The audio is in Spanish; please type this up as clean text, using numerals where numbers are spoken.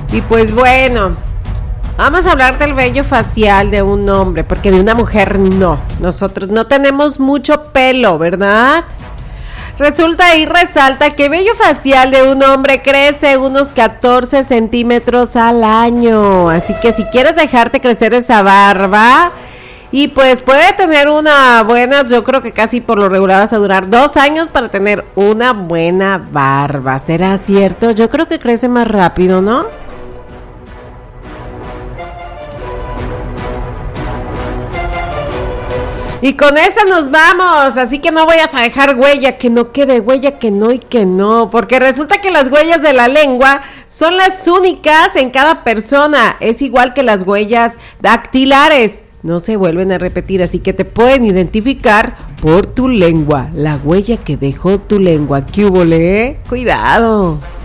Y pues bueno, vamos a hablar del vello facial de un hombre, porque de una mujer no. Nosotros no tenemos mucho pelo, ¿verdad? Resulta y resalta que el vello facial de un hombre crece unos 14 centímetros al año. Así que si quieres dejarte crecer esa barba, y pues puede tener una buena, yo creo que casi por lo regular vas a durar 2 años para tener una buena barba. ¿Será cierto? Yo creo que crece más rápido, ¿no? Y con esta nos vamos, así que no vayas a dejar huella, que no quede huella, que no y que no, porque resulta que las huellas de la lengua son las únicas en cada persona, es igual que las huellas dactilares, no se vuelven a repetir, así que te pueden identificar por tu lengua, la huella que dejó tu lengua. ¿Qué hubole? Cuidado.